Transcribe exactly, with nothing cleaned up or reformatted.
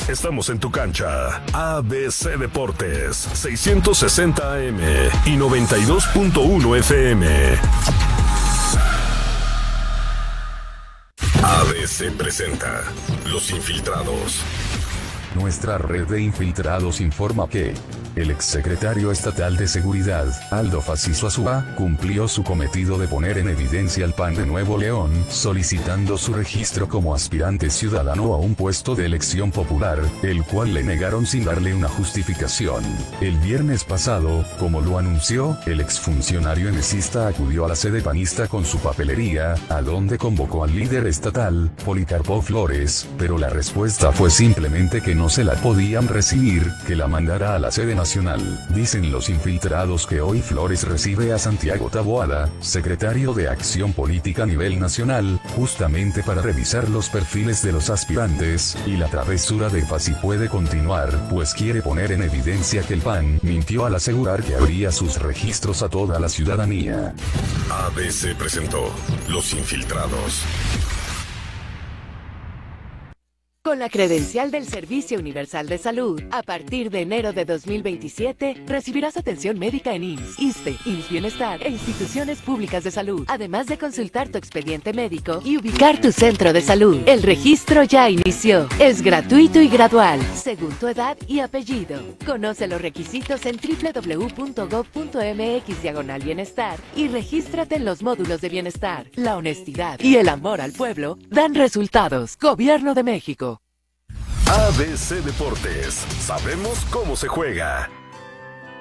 Estamos en tu cancha. A B C Deportes, seiscientos sesenta A M y noventa y dos punto uno F M. A B C presenta Los Infiltrados. Nuestra red de infiltrados informa que el exsecretario estatal de Seguridad, Aldo Faciso Azúa, cumplió su cometido de poner en evidencia al P A N de Nuevo León, solicitando su registro como aspirante ciudadano a un puesto de elección popular, el cual le negaron sin darle una justificación. El viernes pasado, como lo anunció, el exfuncionario enesista acudió a la sede panista con su papelería, a donde convocó al líder estatal, Policarpo Flores, pero la respuesta fue simplemente que no se la podían recibir, que la mandara a la sede nacional. Dicen los infiltrados que hoy Flores recibe a Santiago Taboada, secretario de Acción Política a nivel nacional, justamente para revisar los perfiles de los aspirantes, y la travesura de Faci puede continuar, pues quiere poner en evidencia que el P A N mintió al asegurar que abría sus registros a toda la ciudadanía. A B C presentó Los Infiltrados. Con la credencial del Servicio Universal de Salud, a partir de enero de dos mil veintisiete, recibirás atención médica en I M S S, ISSSTE, I M S S Bienestar e instituciones públicas de salud, además de consultar tu expediente médico y ubicar tu centro de salud. El registro ya inició. Es gratuito y gradual, según tu edad y apellido. Conoce los requisitos en doble u doble u doble u punto gob punto m x diagonal bienestar y regístrate en los módulos de bienestar. La honestidad y el amor al pueblo dan resultados. Gobierno de México. A B C Deportes, sabemos cómo se juega.